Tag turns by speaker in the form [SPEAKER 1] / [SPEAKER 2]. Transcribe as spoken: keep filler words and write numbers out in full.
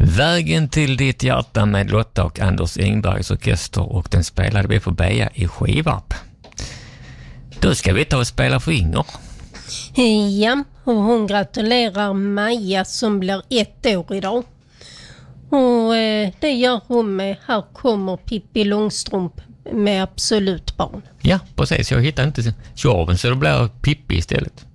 [SPEAKER 1] Vägen till ditt hjärta med Lotta och Anders Engbergs orkester, och den spelade vi på Beja i Skivarp. Då ska vi ta och spela för Inger.
[SPEAKER 2] Ja, och hon gratulerar Maja som blir ett år idag. Och eh, det gör hon med Här kommer Pippi Långstrump med Absolut barn.
[SPEAKER 1] Ja, precis. Jag hittar inte tjorven så det blir Pippi istället.